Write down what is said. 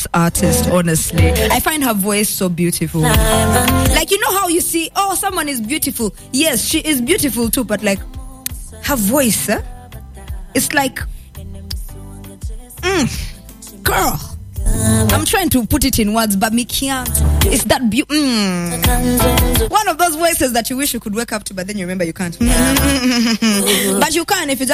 artist, honestly. I find her voice so beautiful. Like, you know how you see, oh, someone is beautiful. Yes, she is beautiful too, but like, her voice, it's like, girl. I'm trying to put it in words, but me can't. It's that one of those voices that you wish you could wake up to, but then you remember you can't. But you can if you just